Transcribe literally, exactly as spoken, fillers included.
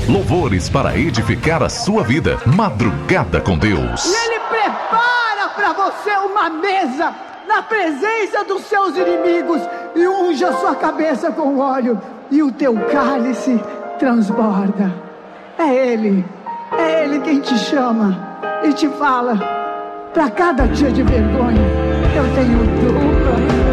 Louvores para edificar a sua vida. Madrugada com Deus. E Ele prepara para você uma mesa na presença dos seus inimigos e unge a sua cabeça com óleo e o teu cálice transborda. É Ele, é Ele quem te chama e te fala: para cada dia de vergonha eu tenho dupla.